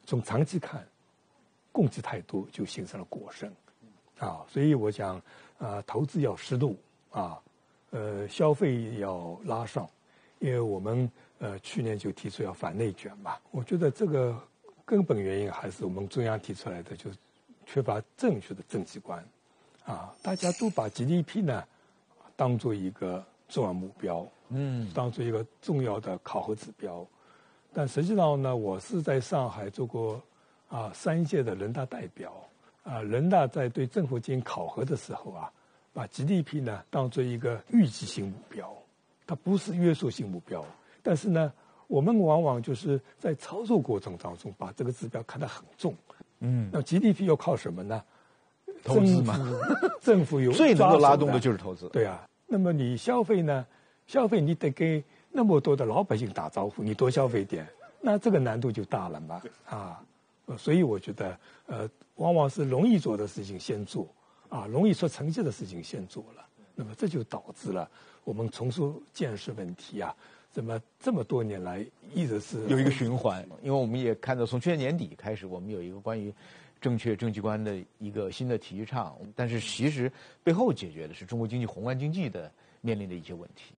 从长期看，供给太多就形成了过剩，所以我讲投资要适度消费要拉上，因为我们去年就提出要反内卷嘛，我觉得这个根本原因还是我们中央提出来的，就是缺乏正确的政绩观大家都把 GDP 呢当做一个重要目标，当做一个重要的考核指标，但实际上呢，我是在上海做过3届的人大代表人大在对政府进行考核的时候把 GDP 呢当做一个预计性目标，它不是约束性目标，但是呢，我们往往就是在操作过程当中把这个指标看得很重，那 GDP 要靠什么呢？ 投资嘛， 政府有最能够拉动的就是投资。 对那么你消费呢？消费你得给那么多的老百姓打招呼，你多消费点，那这个难度就大了嘛所以我觉得往往是容易做的事情先做容易出成绩的事情先做了，那么这就导致了我们重塑建设问题怎么这么多年来一直是有一个循环。因为我们也看到从去年年底开始，我们有一个关于正确政绩观的一个新的提倡，但是其实背后解决的是中国经济宏观经济的面临的一些问题。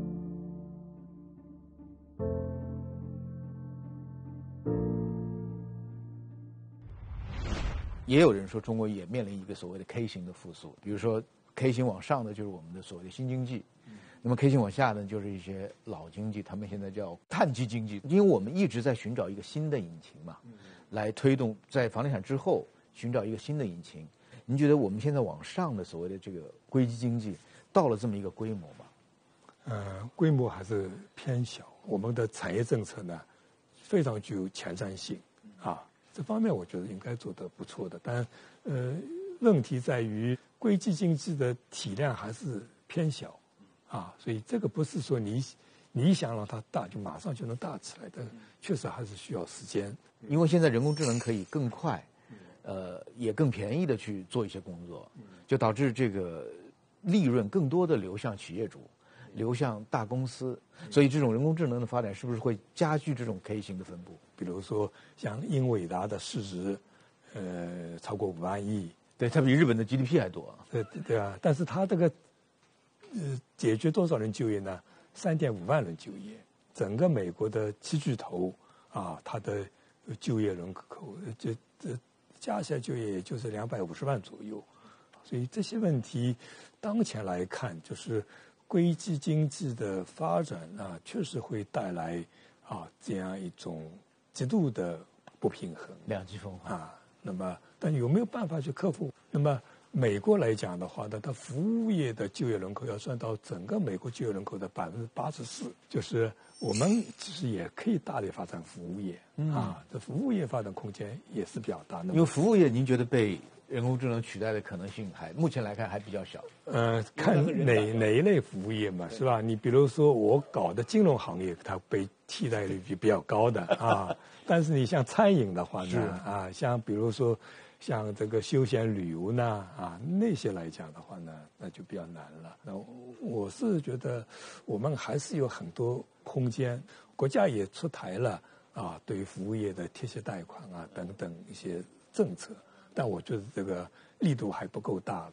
也有人说中国也面临一个所谓的 K 型的复苏，比如说 K 型往上的就是我们的所谓的新经济，那么 K 型往下呢就是一些老经济，他们现在叫碳基经济。因为我们一直在寻找一个新的引擎嘛，来推动在房地产之后寻找一个新的引擎。您觉得我们现在往上的所谓的这个硅基经济到了这么一个规模吗？ 规模还是偏小。我们的产业政策呢非常具有前瞻性这方面我觉得应该做得不错的，但问题在于硅基经济的体量还是偏小所以这个不是说你想让它大就马上就能大起来的，确实还是需要时间。 因为现在人工智能可以更快也更便宜的去做一些工作，就导致这个利润更多的流向企业主，流向大公司，所以这种人工智能的发展是不是会加剧这种 K 型的分布？ 比如说像英伟达的市值超过5万亿， 对，它比日本的 GDP 还多。 对但是它这个解决多少人就业呢？3.5万人就业，整个美国的7巨头它的就业人口这加起来就业也就是250万左右，所以这些问题当前来看，就是硅基经济的发展确实会带来这样一种极度的不平衡， 两极分化那么但有没有办法去克服？那么美国来讲的话呢，它服务业的就业人口要算到整个美国就业人口的84%，就是我们其实也可以大力发展服务业这服务业发展空间也是比较大。 因为服务业您觉得被人工智能取代的可能性目前来看还比较小。 看哪一类服务业嘛，是吧？你比如说我搞的金融行业，它被替代率比较高的但是你像餐饮的话呢像比如说像这个休闲旅游呢那些来讲的话呢，那就比较难了。那我是觉得我们还是有很多空间，国家也出台了对于服务业的贴息贷款等等一些政策，但我觉得这个力度还不够大。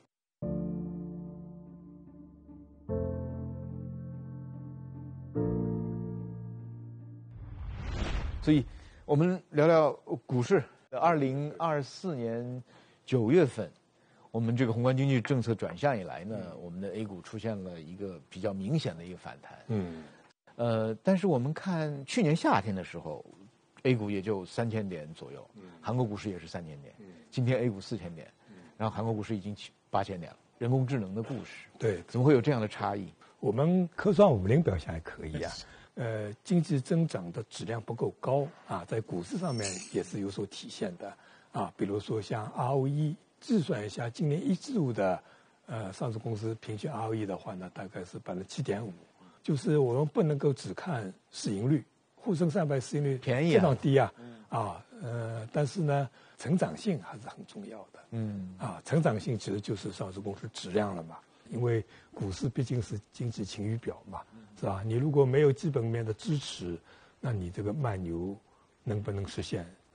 所以我们聊聊股市。2024年9月份，我们这个宏观经济政策转向以来呢，我们的 A 股出现了一个比较明显的一个反弹。但是我们看去年夏天的时候 ，A 股也就3000点左右，韩国股市也是3000点，今天 A 股4000点，然后韩国股市已经8000点了。人工智能的故事， 对， 怎么会有这样的差异？ 我们科创50表现还可以经济增长的质量不够高在股市上面也是有所体现的比如说像 ROE 计算一下，今年1季度的上市公司平均 ROE 的话呢，大概是7.5%，就是我们不能够只看市盈率，沪深300市盈率便宜非常低但是呢，成长性还是很重要的成长性其实就是上市公司质量了嘛，因为股市毕竟是经济晴雨表嘛，是吧？你如果没有基本面的支持，那你这个慢牛能不能实现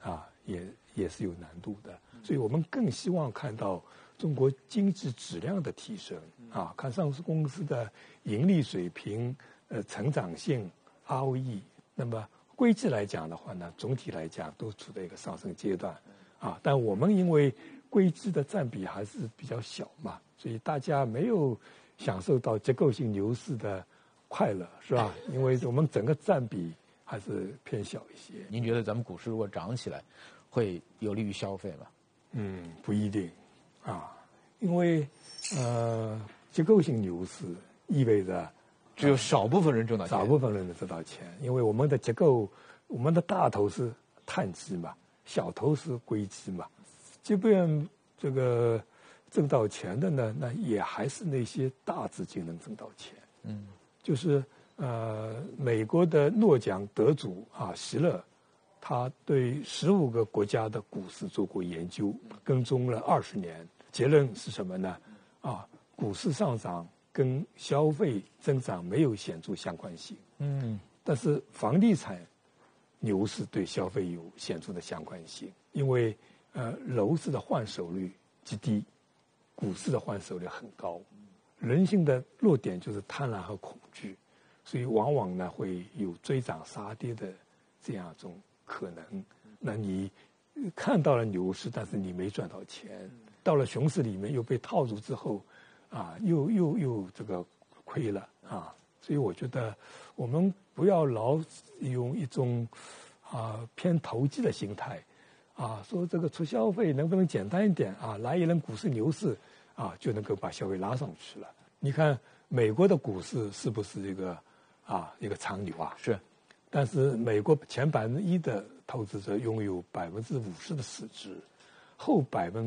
也是有难度的。所以我们更希望看到中国经济质量的提升啊，看上市公司的盈利水平、成长性、ROE。那么规制来讲的话呢，总体来讲都处在一个上升阶段啊。但我们因为规制的占比还是比较小嘛，所以大家没有享受到结构性牛市的快乐，是吧？因为我们整个占比还是偏小一些。 您觉得咱们股市如果涨起来，会有利于消费吗？ 不一定啊，因为结构性牛市意味着只有少部分人挣到钱， 少部分人能挣到钱，因为我们的结构，我们的大头是碳基嘛，小头是硅基嘛，即便这个挣到钱的呢，那也还是那些大资金能挣到钱。就是美国的诺奖得主啊，席勒，他对15个国家的股市做过研究，跟踪了20年，结论是什么呢？股市上涨跟消费增长没有显著相关性。但是房地产牛市对消费有显著的相关性，因为楼市的换手率极低，股市的换手率很高。人性的弱点就是贪婪和恐惧，所以往往呢会有追涨杀跌的这样一种可能。那你看到了牛市，但是你没赚到钱，到了熊市里面又被套住之后，又这个亏了啊。所以我觉得我们不要老用一种偏投机的心态说这个促消费能不能简单一点来一轮股市牛市就能够把消费拉上去了。你看美国的股市是不是一个长牛啊？ 是。 但是美国前1%的投资者拥有50%的市值，后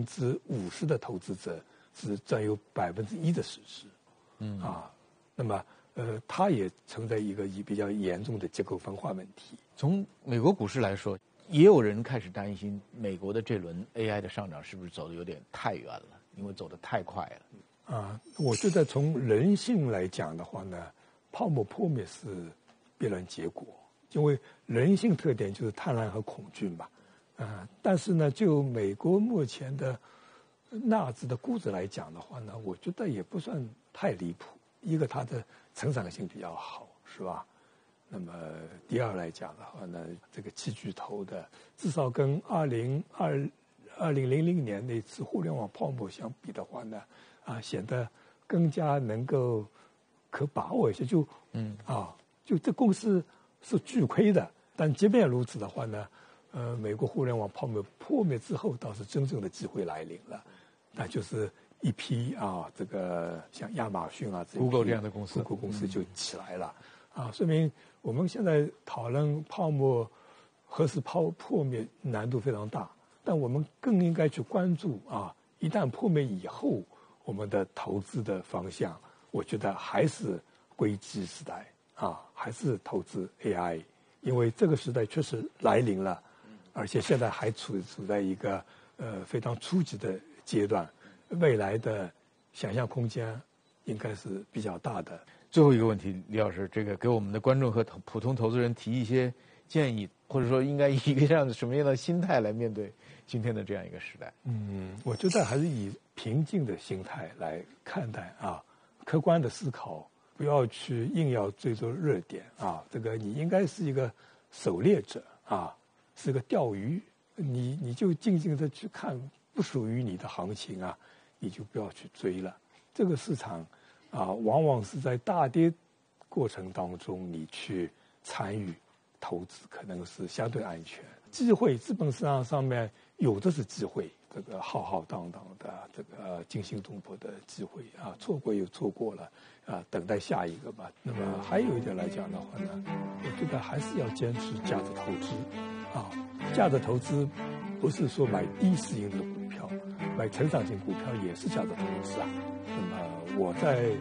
50%的投资者只占有1%的市值。那么它也存在一个比较严重的结构分化问题。 从美国股市来说，也有人开始担心美国的这轮 AI 的上涨是不是走得有点太远了，因为走得太快了。 我觉得从人性来讲的话呢，泡沫破灭是必然结果，因为人性特点就是贪婪和恐惧嘛。但是呢，就美国目前的纳指的估值来讲的话呢，我觉得也不算太离谱。一个它的成长性比较好，是吧？那么第二来讲的话呢，这个七巨头的至少跟2000年那次互联网泡沫相比的话呢，显得更加能够可把握一些。就这公司是巨亏的，但即便如此的话呢，美国互联网泡沫破灭之后，倒是真正的机会来临了，那就是一批这个像亚马逊 Google 这样的公司 ，Google 公司就起来了说明我们现在讨论泡沫何时破灭难度非常大，但我们更应该去关注一旦破灭以后，我们的投资的方向，我觉得还是硅基时代还是投资 AI， 因为这个时代确实来临了，而且现在还处在一个非常初级的阶段，未来的想象空间应该是比较大的。 最后一个问题，李老师，这个给我们的观众和普通投资人提一些建议，或者说应该以一个什么样的心态来面对今天的这样一个时代？ 我觉得还是以平静的心态来看待客观的思考，不要去硬要追逐热点这个你应该是一个狩猎者是个钓鱼，你就静静的去看不属于你的行情你就不要去追了。这个市场往往是在大跌过程当中你去参与投资，可能是相对安全。机会资本市场上面有的是机会，这个浩浩荡荡的这个惊心动魄的机会错过又错过了等待下一个吧。那么还有一点来讲的话呢，我觉得还是要坚持价值投资价值投资不是说买低市盈率的股票，买成长型股票也是价值投资那么我在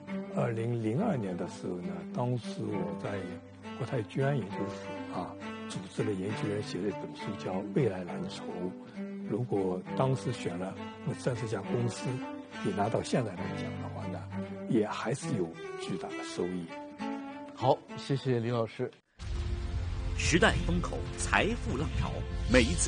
2002年的时候呢，当时我在国泰君安研究所组织了研究员写了一本书叫《未来蓝筹》。如果当时选了那30家公司，你拿到现在来讲的话呢，也还是有巨大的收益。 好，谢谢李老师。 时代风口，财富浪潮，每一次